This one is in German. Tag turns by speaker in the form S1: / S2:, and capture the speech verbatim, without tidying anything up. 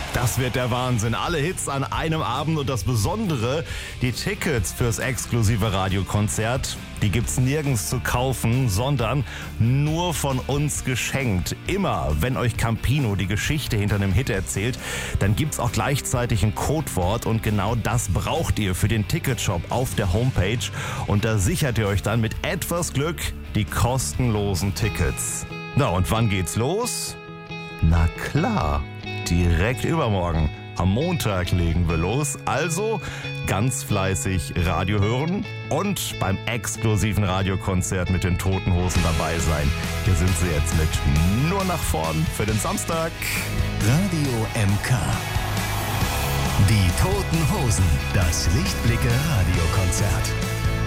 S1: Das wird der Wahnsinn. Alle Hits an einem Abend und das Besondere, die Tickets fürs exklusive Radiokonzert, die gibt's nirgends zu kaufen, sondern nur von uns geschenkt. Immer, wenn euch Campino die Geschichte hinter einem Hit erzählt, dann gibt's auch gleichzeitig ein Codewort und genau das braucht ihr für den Ticketshop auf der Homepage und da sichert ihr euch dann mit etwas Glück die kostenlosen Tickets. Na und wann geht's los? Na klar. Direkt übermorgen. Am Montag legen wir los. Also ganz fleißig Radio hören und beim exklusiven Radiokonzert mit den Toten Hosen dabei sein. Hier sind sie jetzt mit Nur nach vorn für den Samstag.
S2: Radio M K. Die Toten Hosen. Das Lichtblicke Radiokonzert.